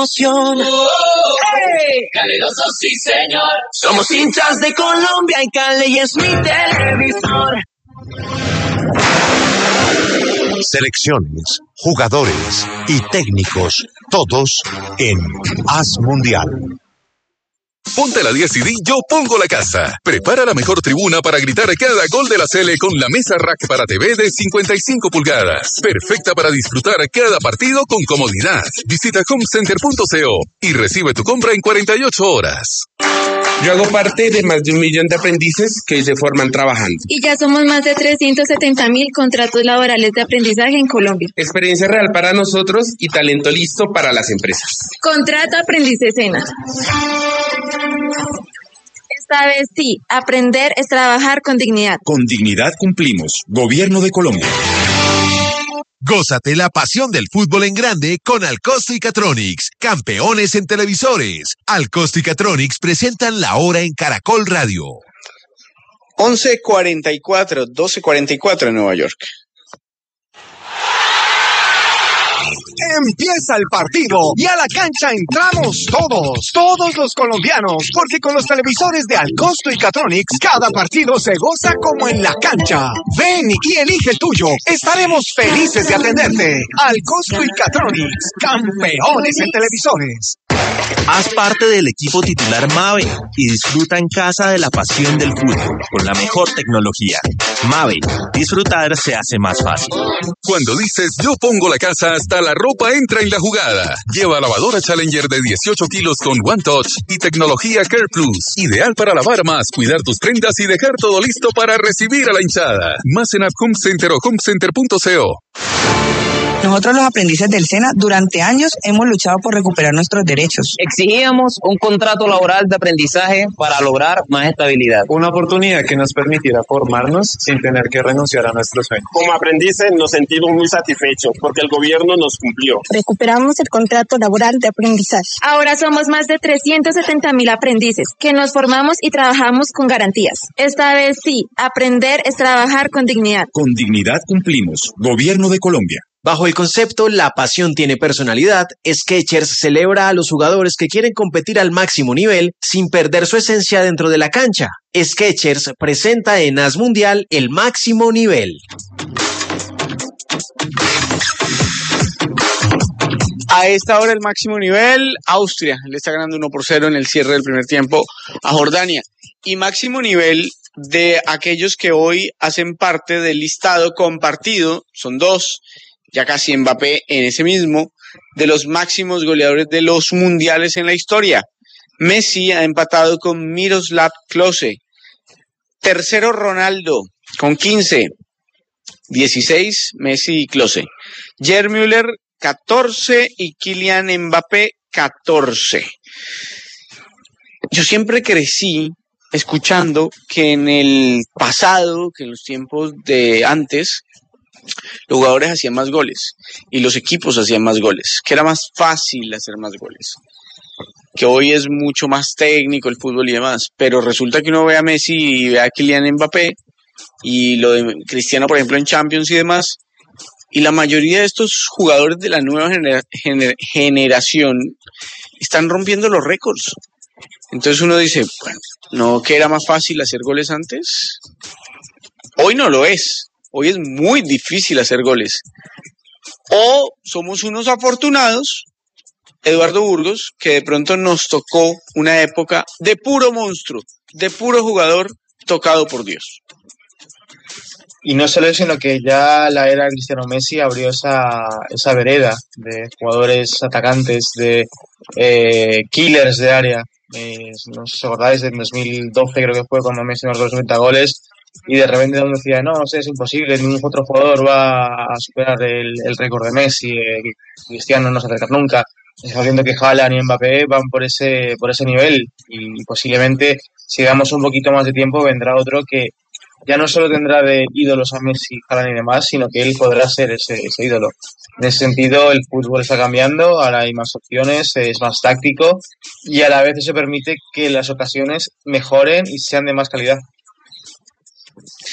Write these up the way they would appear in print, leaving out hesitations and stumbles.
¡Hey! Caluroso, sí señor. Somos hinchas de Colombia y Cali es mi televisor. Selecciones, jugadores y técnicos, todos en Haz Mundial. Ponte la 10 y di Yo Pongo la Casa. Prepara la mejor tribuna para gritar cada gol de la Sele con la mesa rack para TV de 55 pulgadas. Perfecta para disfrutar cada partido con comodidad. Visita homecenter.co y recibe tu compra en 48 horas. Yo hago parte de más de 1 millón de aprendices que se forman trabajando. Y ya somos más de 370,000 contratos laborales de aprendizaje en Colombia. Experiencia real para nosotros y talento listo para las empresas. Contrato Aprendices SENA. Esta vez sí, aprender es trabajar con dignidad. Con dignidad cumplimos. Gobierno de Colombia. Gózate la pasión del fútbol en grande con Alcosto y Catronics, campeones en televisores. Alcosto y Catronics presentan La Hora en Caracol Radio. 11:44, 12:44 en Nueva York. Empieza el partido y a la cancha entramos todos los colombianos, porque con los televisores de Alcosto y Catronics, cada partido se goza como en la cancha. Ven y elige el tuyo, estaremos felices de atenderte. Alcosto y Catronics, campeones en televisores. Haz parte del equipo titular Mave y disfruta en casa de la pasión del fútbol con la mejor tecnología. Mave, disfrutar se hace más fácil. Cuando dices Yo Pongo la Casa, hasta la ropa entra en la jugada. Lleva lavadora Challenger de 18 kilos con One Touch y tecnología Care Plus. Ideal para lavar más, cuidar tus prendas y dejar todo listo para recibir a la hinchada. Más en App Home Center o homecenter.co. Nosotros los aprendices del SENA durante años hemos luchado por recuperar nuestros derechos. Exigíamos un contrato laboral de aprendizaje para lograr más estabilidad. Una oportunidad que nos permitiera formarnos sin tener que renunciar a nuestros sueños. Como aprendices nos sentimos muy satisfechos porque el gobierno nos cumplió. Recuperamos el contrato laboral de aprendizaje. Ahora somos más de 370,000 aprendices que nos formamos y trabajamos con garantías. Esta vez sí, aprender es trabajar con dignidad. Con dignidad cumplimos. Gobierno de Colombia. Bajo el concepto La pasión tiene personalidad, Skechers celebra a los jugadores que quieren competir al máximo nivel sin perder su esencia dentro de la cancha. Skechers presenta en Haz Mundial el máximo nivel. A esta hora el máximo nivel, Austria le está ganando 1-0 en el cierre del primer tiempo a Jordania. Y máximo nivel de aquellos que hoy hacen parte del listado compartido, son 2, ya casi Mbappé en ese mismo, de los máximos goleadores de los mundiales en la historia. Messi ha empatado con Miroslav Klose. Tercero Ronaldo con 15. 16 Messi y Klose. Gerd Müller 14 y Kylian Mbappé 14. Yo siempre crecí escuchando que en el pasado, que en los tiempos de antes, los jugadores hacían más goles y los equipos hacían más goles, que era más fácil hacer más goles, que hoy es mucho más técnico el fútbol y demás, pero resulta que uno ve a Messi y ve a Kylian Mbappé y lo de Cristiano, por ejemplo, en Champions y demás, y la mayoría de estos jugadores de la nueva generación están rompiendo los récords. Entonces uno dice, bueno, ¿no que era más fácil hacer goles antes? Hoy no lo es. Hoy es muy difícil hacer goles. O somos unos afortunados, Eduardo Burgos, que de pronto nos tocó una época de puro monstruo, de puro jugador tocado por Dios. Y no solo eso, sino que ya la era Cristiano Messi abrió esa vereda de jugadores atacantes, de killers de área. No sé si os acordáis, en 2012 creo que fue cuando Messi marcó los 90 goles. Y de repente uno decía, no, es imposible, ningún otro jugador va a superar el récord de Messi, Cristiano no se acerca nunca. Estamos viendo que Haaland y Mbappé van por ese nivel y posiblemente si damos un poquito más de tiempo vendrá otro que ya no solo tendrá de ídolos a Messi, Haaland y demás, sino que él podrá ser ese ídolo. En ese sentido el fútbol está cambiando, ahora hay más opciones, es más táctico y a la vez eso permite que las ocasiones mejoren y sean de más calidad.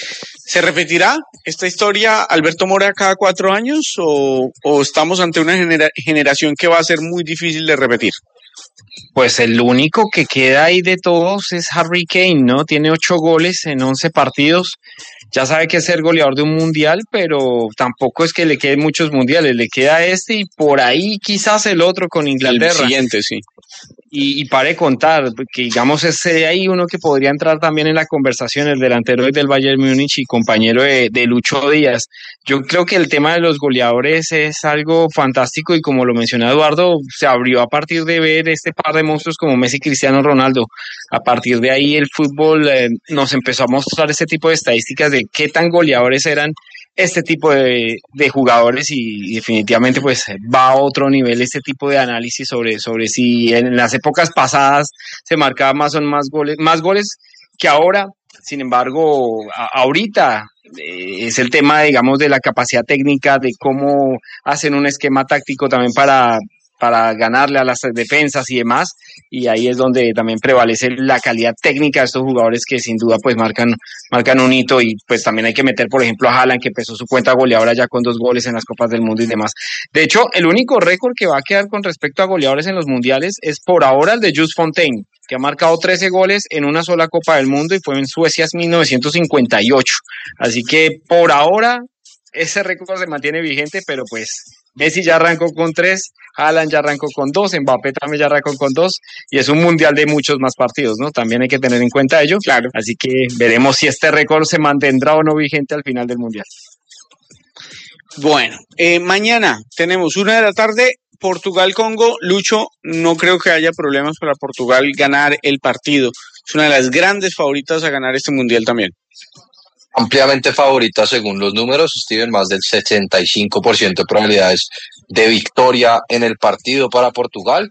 ¿Se repetirá esta historia, Alberto Mora, cada 4 años o estamos ante una generación que va a ser muy difícil de repetir? Pues el único que queda ahí de todos es Harry Kane, ¿no? Tiene 8 goles en 11 partidos. Ya sabe que es ser goleador de un mundial, pero tampoco es que le queden muchos mundiales. Le queda este y por ahí quizás el otro con Inglaterra. El siguiente, sí. Y pare de contar, que digamos es ahí uno que podría entrar también en la conversación, el delantero del Bayern Múnich y compañero de Lucho Díaz. Yo creo que el tema de los goleadores es algo fantástico y como lo mencionó Eduardo, se abrió a partir de ver este par de monstruos como Messi y Cristiano Ronaldo. A partir de ahí el fútbol nos empezó a mostrar este tipo de estadísticas de qué tan goleadores eran este tipo de jugadores y definitivamente pues va a otro nivel este tipo de análisis sobre si en las épocas pasadas se marcaba más goles que ahora. Sin embargo, ahorita es el tema, digamos, de la capacidad técnica, de cómo hacen un esquema táctico también para ganarle a las defensas y demás, y ahí es donde también prevalece la calidad técnica de estos jugadores que sin duda pues marcan un hito. Y pues también hay que meter, por ejemplo, a Haaland, que empezó su cuenta goleadora ya con 2 goles en las Copas del Mundo y demás. De hecho, el único récord que va a quedar con respecto a goleadores en los mundiales es por ahora el de Jules Fontaine, que ha marcado 13 goles en una sola Copa del Mundo y fue en Suecia en 1958. Así que por ahora ese récord se mantiene vigente, pero pues Messi ya arrancó con 3, Haaland ya arrancó con 2, Mbappé también ya arrancó con 2, y es un mundial de muchos más partidos, ¿no? También hay que tener en cuenta ello. Claro. Así que veremos si este récord se mantendrá o no vigente al final del mundial. Bueno, mañana tenemos 1:00 p.m, Portugal-Congo. Lucho, no creo que haya problemas para Portugal ganar el partido. Es una de las grandes favoritas a ganar este mundial también. Ampliamente favorita según los números, Steven, más del 65% de probabilidades de victoria en el partido para Portugal.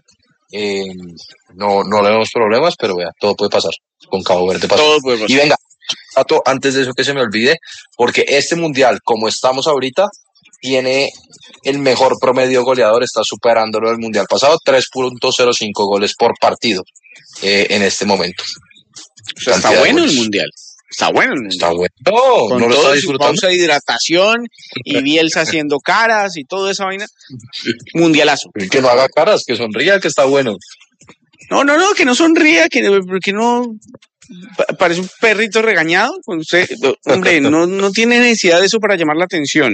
No le vemos problemas, pero vea, todo puede pasar. Con Cabo Verde pasó. Todo puede pasar. Y venga, antes de eso que se me olvide, porque este mundial, como estamos ahorita, tiene el mejor promedio goleador, está superándolo del mundial pasado, 3.05 goles por partido en este momento. O sea, está bueno el mundial. Está bueno el mundial. Está bueno. Con no lo todo está su disfrutando. pausa de hidratación y Bielsa haciendo caras y toda esa vaina. Mundialazo. Que no haga caras, que sonría, que está bueno. No, que no sonría, que no parece un perrito regañado. Usted, hombre, no tiene necesidad de eso para llamar la atención.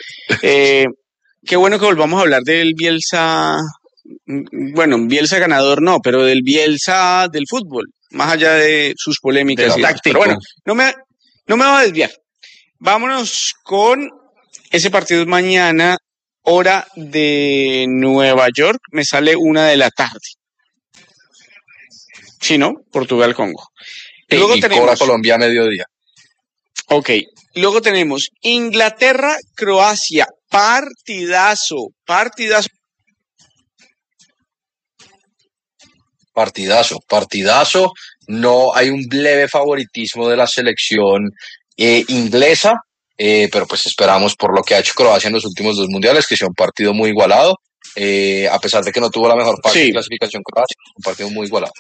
Qué bueno que volvamos a hablar del Bielsa. Bueno, Bielsa ganador no, pero del Bielsa del fútbol, más allá de sus polémicas. Pero bueno, no me voy a desviar. Vámonos con ese partido mañana, hora de Nueva York. Me sale 1:00 p.m. Sí, ¿no? Portugal-Congo. Luego tenemos Colombia a mediodía. Ok. Luego tenemos Inglaterra-Croacia. Partidazo. Partidazo. No hay un leve favoritismo de la selección inglesa, pero pues esperamos por lo que ha hecho Croacia en los últimos 2 mundiales, que sea un partido muy igualado, a pesar de que no tuvo la mejor parte de clasificación Croacia, un partido muy igualado.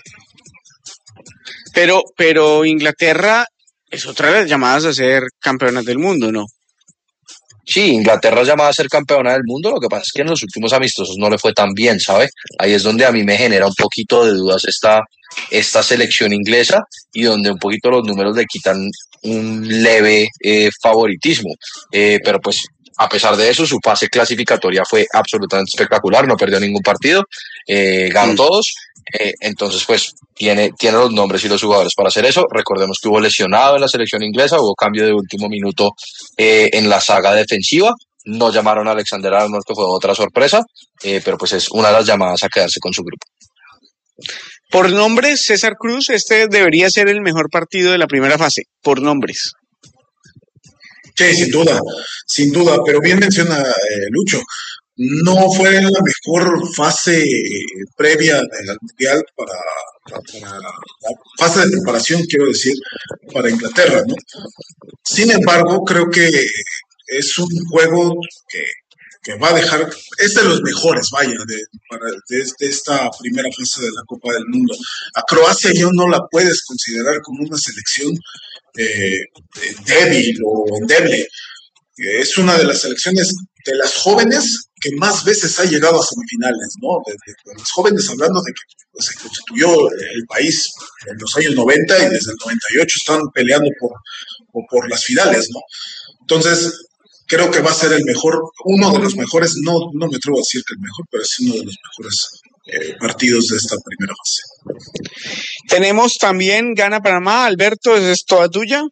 Pero Inglaterra es otra de las llamadas a ser campeonas del mundo, ¿no? Sí, Inglaterra es llamada a ser campeona del mundo, lo que pasa es que en los últimos amistosos no le fue tan bien, ¿sabe? Ahí es donde a mí me genera un poquito de dudas esta selección inglesa y donde un poquito los números le quitan un leve favoritismo, pero pues a pesar de eso su fase clasificatoria fue absolutamente espectacular, no perdió ningún partido, ganó todos. Entonces pues tiene los nombres y los jugadores para hacer eso. Recordemos que hubo lesionado en la selección inglesa, hubo cambio de último minuto en la saga defensiva, no llamaron a Alexander Arnold, que fue otra sorpresa, pero pues es una de las llamadas a quedarse con su grupo. Por nombres, César Cruz, este debería ser el mejor partido de la primera fase, por nombres. Sí, sin duda, pero bien menciona Lucho, no fue la mejor fase previa del Mundial para la fase de preparación, quiero decir, para Inglaterra, ¿no? Sin embargo, creo que es un juego que que va a dejar, es de los mejores, vaya, de esta primera fase de la Copa del Mundo. A Croacia yo no la puedes considerar como una selección débil o endeble. Es una de las selecciones de las jóvenes que más veces ha llegado a semifinales, ¿no? De las jóvenes, hablando de que pues, se constituyó el país en los años 90 y desde el 98 están peleando por las finales, ¿no? Entonces, creo que va a ser el mejor, uno de los mejores, no me atrevo a decir que el mejor, pero es uno de los mejores partidos de esta primera fase. Tenemos también Gana Panamá. Alberto, ¿es toda tuya?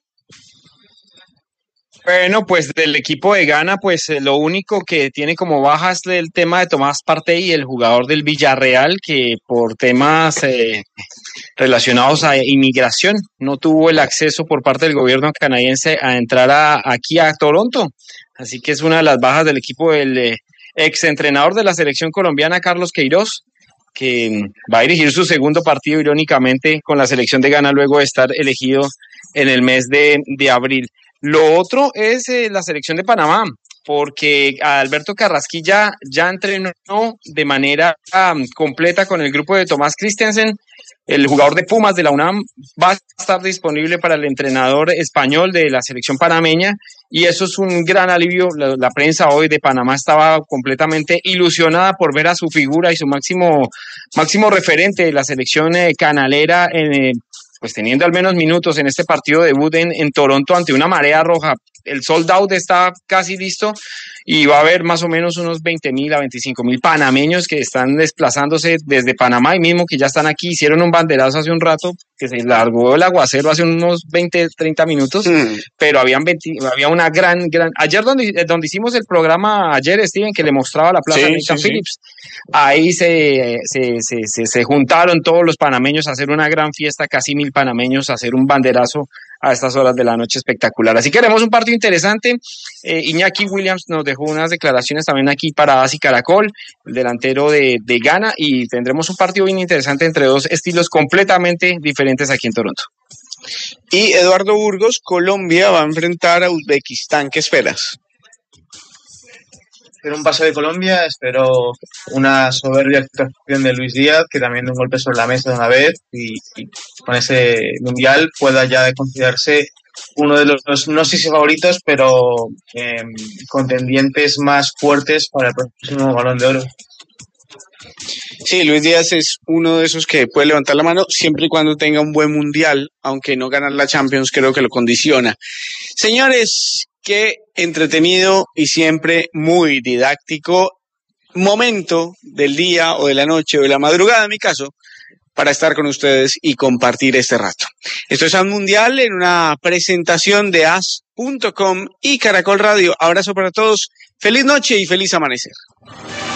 Bueno, pues del equipo de Ghana, pues lo único que tiene como baja es el tema de Tomás Partey, el jugador del Villarreal, que por temas relacionados a inmigración no tuvo el acceso por parte del gobierno canadiense a entrar aquí a Toronto. Así que es una de las bajas del equipo del exentrenador de la selección colombiana, Carlos Queiroz, que va a dirigir su segundo partido, irónicamente, con la selección de Ghana luego de estar elegido en el mes de abril. Lo otro es la selección de Panamá, porque Alberto Carrasquilla ya entrenó de manera completa con el grupo de Tomás Christensen. El jugador de Pumas de la UNAM va a estar disponible para el entrenador español de la selección panameña y eso es un gran alivio. La prensa hoy de Panamá estaba completamente ilusionada por ver a su figura y su máximo referente de la selección canalera pues teniendo al menos minutos en este partido debut en Toronto ante una marea roja. El sold out está casi listo y va a haber más o menos unos 20,000 a 25,000 panameños que están desplazándose desde Panamá y mismo que ya están aquí. Hicieron un banderazo hace un rato, que se largó el aguacero hace unos 20, 30 minutos, pero había una gran... Ayer donde hicimos el programa, Steven, que le mostraba la plaza Nathan Phillips, ahí se juntaron todos los panameños a hacer una gran fiesta, casi 1,000 panameños a hacer un banderazo a estas horas de la noche espectacular. Así que haremos un partido interesante. Iñaki Williams nos dejó unas declaraciones también aquí para AS y Caracol, el delantero de Ghana, y tendremos un partido bien interesante entre dos estilos completamente diferentes aquí en Toronto. Y Eduardo Burgos, Colombia va a enfrentar a Uzbekistán. ¿Qué esperas? Espero un paso de Colombia, espero una soberbia actuación de Luis Díaz, que también de un golpe sobre la mesa de una vez y con ese mundial pueda ya considerarse uno de los, no sé si favoritos, pero contendientes más fuertes para el próximo Balón de Oro. Sí, Luis Díaz es uno de esos que puede levantar la mano siempre y cuando tenga un buen mundial, aunque no ganar la Champions creo que lo condiciona. Señores, qué entretenido y siempre muy didáctico momento del día o de la noche o de la madrugada, en mi caso, para estar con ustedes y compartir este rato. Esto es AS Mundial en una presentación de as.com y Caracol Radio. Abrazo para todos, feliz noche y feliz amanecer.